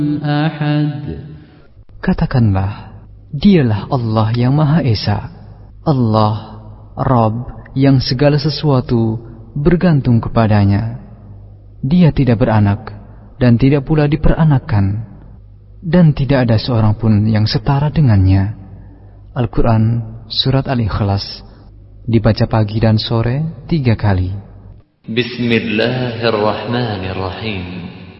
أحد. Katakanlah, dialah Allah yang Maha Esa, Allah, Rabb yang segala sesuatu bergantung kepadanya. Dia tidak beranak dan tidak pula diperanakkan, dan tidak ada seorang pun yang setara dengannya. Al-Quran Surat Al-Ikhlas, dibaca pagi dan sore 3 kali. Bismillahirrahmanirrahim.